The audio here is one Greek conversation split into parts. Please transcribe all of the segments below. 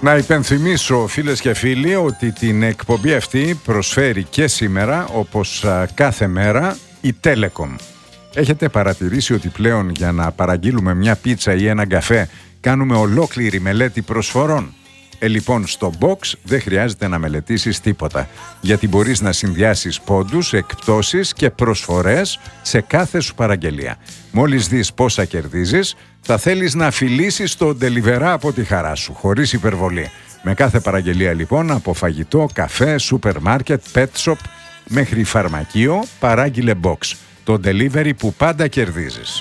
Να υπενθυμίσω, φίλες και φίλοι, ότι την εκπομπή αυτή προσφέρει και σήμερα, όπως κάθε μέρα, η Telecom. Έχετε παρατηρήσει ότι πλέον για να παραγγείλουμε μια πίτσα ή έναν καφέ κάνουμε ολόκληρη μελέτη προσφορών? Λοιπόν, στο Box δεν χρειάζεται να μελετήσεις τίποτα, γιατί μπορείς να συνδυάσεις πόντους, εκπτώσεις και προσφορές σε κάθε σου παραγγελία. Μόλις δεις πόσα κερδίζεις, θα θέλεις να φιλήσεις το Deliverá από τη χαρά σου, χωρίς υπερβολή. Με κάθε παραγγελία λοιπόν, από φαγητό, καφέ, σούπερ μάρκετ, pet shop μέχρι φαρμακείο, παράγγειλε Box, το delivery που πάντα κερδίζεις.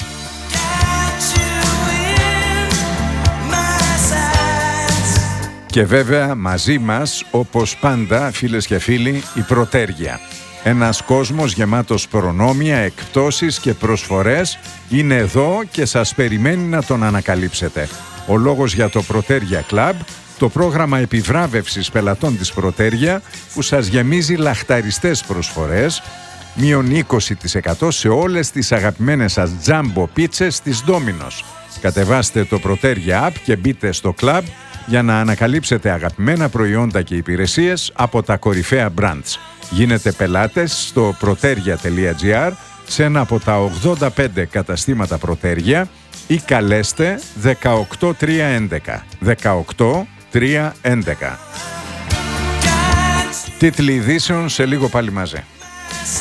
Και βέβαια μαζί μας, όπως πάντα, φίλες και φίλοι, η Πρωτέργεια. Ένας κόσμος γεμάτος προνόμια, εκπτώσεις και προσφορές είναι εδώ και σας περιμένει να τον ανακαλύψετε. Ο λόγος για το Πρωτέργεια Club, το πρόγραμμα επιβράβευσης πελατών της Πρωτέργεια, που σας γεμίζει λαχταριστές προσφορές, μείον 20% σε όλες τις αγαπημένες σας τζάμπο πίτσες της Domino's. Κατεβάστε το Πρωτέργεια App και μπείτε στο club για να ανακαλύψετε αγαπημένα προϊόντα και υπηρεσίες από τα κορυφαία brands. Γίνετε πελάτες στο protergia.gr, σε ένα από τα 85 καταστήματα Πρωτέργεια, ή καλέστε 18311. 18311. Τίτλοι ειδήσεων σε λίγο πάλι μαζί.